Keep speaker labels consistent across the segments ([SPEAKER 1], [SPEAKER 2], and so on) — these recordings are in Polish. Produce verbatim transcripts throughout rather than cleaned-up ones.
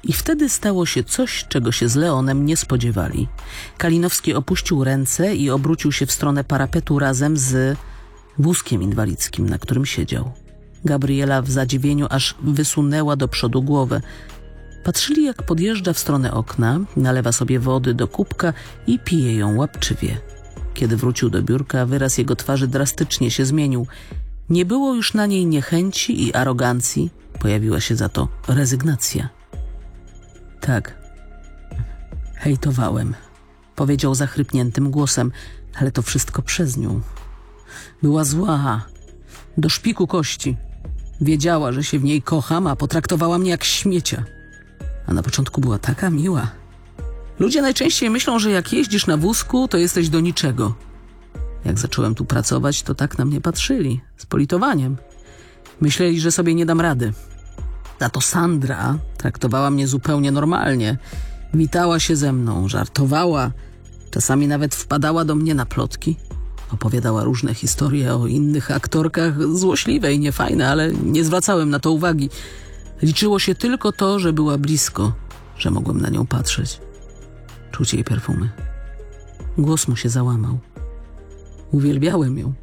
[SPEAKER 1] I wtedy stało się coś, czego się z Leonem nie spodziewali. Kalinowski opuścił ręce i obrócił się w stronę parapetu razem z wózkiem inwalidzkim, na którym siedział. Gabriela w zadziwieniu aż wysunęła do przodu głowę. Patrzyli, jak podjeżdża w stronę okna, nalewa sobie wody do kubka i pije ją łapczywie. Kiedy wrócił do biurka, wyraz jego twarzy drastycznie się zmienił. Nie było już na niej niechęci i arogancji, pojawiła się za to rezygnacja. Tak, hejtowałem, powiedział zachrypniętym głosem, ale to wszystko przez nią. Była zła, do szpiku kości. Wiedziała, że się w niej kocham, a potraktowała mnie jak śmiecia. A na początku była taka miła. Ludzie najczęściej myślą, że jak jeździsz na wózku, to jesteś do niczego. Jak zacząłem tu pracować, to tak na mnie patrzyli, z politowaniem. Myśleli, że sobie nie dam rady. Za to Sandra traktowała mnie zupełnie normalnie. Witała się ze mną, żartowała, czasami nawet wpadała do mnie na plotki. Opowiadała różne historie o innych aktorkach, złośliwe i niefajne, ale nie zwracałem na to uwagi. Liczyło się tylko to, że była blisko, że mogłem na nią patrzeć. Czuć jej perfumy. Głos mu się załamał. Uwielbiałem ją.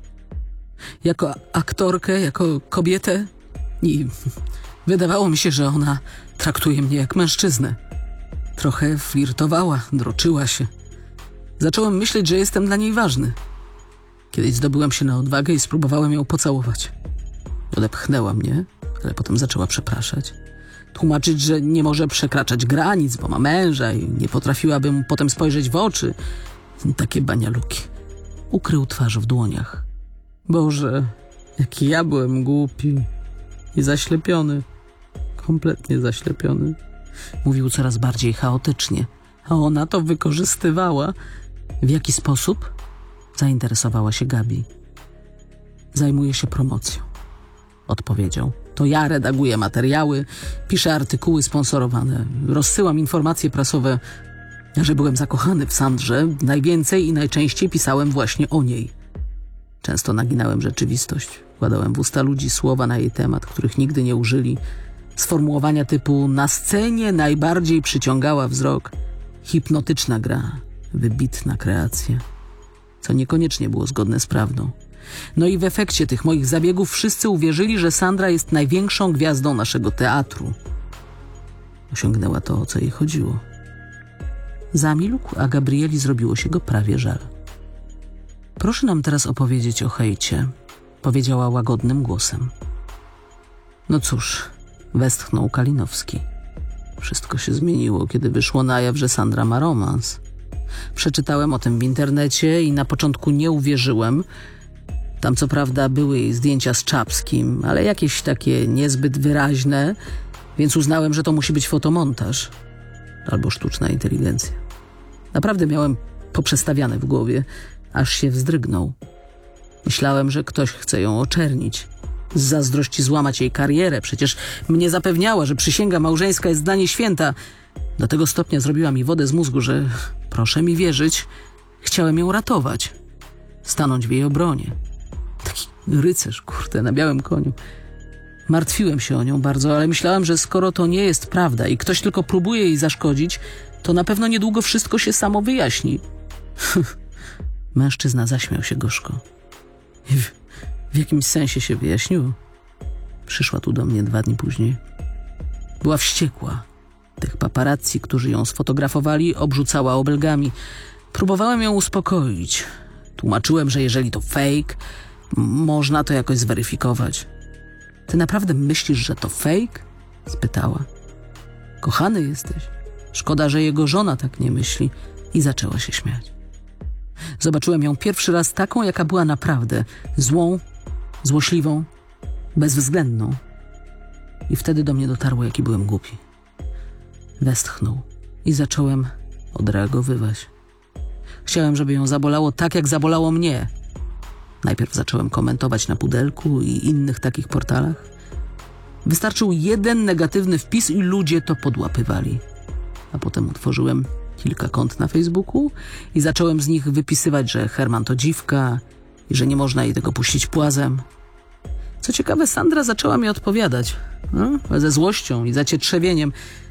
[SPEAKER 1] Jako aktorkę, jako kobietę i wydawało mi się, że ona traktuje mnie jak mężczyznę. Trochę flirtowała, droczyła się. Zacząłem myśleć, że jestem dla niej ważny. Kiedyś zdobyłem się na odwagę i spróbowałem ją pocałować. Odepchnęła mnie, ale potem zaczęła przepraszać. Tłumaczyć, że nie może przekraczać granic, bo ma męża i nie potrafiłaby mu potem spojrzeć w oczy. Takie banialuki. Ukrył twarz w dłoniach. Boże, jaki ja byłem głupi i zaślepiony. Kompletnie zaślepiony. Mówił coraz bardziej chaotycznie, a ona to wykorzystywała. W jaki sposób? Zainteresowała się Gabi. Zajmuję się promocją, odpowiedział. To ja redaguję materiały, piszę artykuły sponsorowane, rozsyłam informacje prasowe, że byłem zakochany w Sandrze. Najwięcej i najczęściej pisałem właśnie o niej. Często naginałem rzeczywistość, wkładałem w usta ludzi słowa na jej temat, których nigdy nie użyli. Sformułowania typu na scenie najbardziej przyciągała wzrok, hipnotyczna gra, wybitna kreacja, co niekoniecznie było zgodne z prawdą. No i w efekcie tych moich zabiegów wszyscy uwierzyli, że Sandra jest największą gwiazdą naszego teatru. Osiągnęła to, o co jej chodziło. Zamilkł, a Gabrieli zrobiło się go prawie żal. Proszę nam teraz opowiedzieć o hejcie, powiedziała łagodnym głosem. No cóż, westchnął Kalinowski. Wszystko się zmieniło, kiedy wyszło na jaw, że Sandra ma romans. Przeczytałem o tym w internecie i na początku nie uwierzyłem. Tam co prawda były jej zdjęcia z Czapskim, ale jakieś takie niezbyt wyraźne, więc uznałem, że to musi być fotomontaż albo sztuczna inteligencja. Naprawdę miałem poprzestawiane w głowie, aż się wzdrygnął. Myślałem, że ktoś chce ją oczernić. Z zazdrości złamać jej karierę. Przecież mnie zapewniała, że przysięga małżeńska jest dla niej święta. Do tego stopnia zrobiła mi wodę z mózgu, że, proszę mi wierzyć, chciałem ją ratować. Stanąć w jej obronie. Taki rycerz, kurde, na białym koniu. Martwiłem się o nią bardzo, ale myślałem, że skoro to nie jest prawda i ktoś tylko próbuje jej zaszkodzić, to na pewno niedługo wszystko się samo wyjaśni. Mężczyzna zaśmiał się gorzko. W, w jakimś sensie się wyjaśniło. Przyszła tu do mnie dwa dni później. Była wściekła. Tych paparazzi, którzy ją sfotografowali, obrzucała obelgami. Próbowałem ją uspokoić. Tłumaczyłem, że jeżeli to fake, można to jakoś zweryfikować. Ty naprawdę myślisz, że to fake? Spytała. Kochany jesteś. Szkoda, że jego żona tak nie myśli. I zaczęła się śmiać. Zobaczyłem ją pierwszy raz taką, jaka była naprawdę. Złą, złośliwą, bezwzględną. I wtedy do mnie dotarło, jaki byłem głupi. Westchnął i zacząłem odreagowywać. Chciałem, żeby ją zabolało tak, jak zabolało mnie. Najpierw zacząłem komentować na Pudelku i innych takich portalach. Wystarczył jeden negatywny wpis i ludzie to podłapywali. A potem utworzyłem kilka kont na Facebooku i zacząłem z nich wypisywać, że Herman to dziwka i że nie można jej tego puścić płazem. Co ciekawe, Sandra zaczęła mi odpowiadać. No, ze złością i zacietrzewieniem.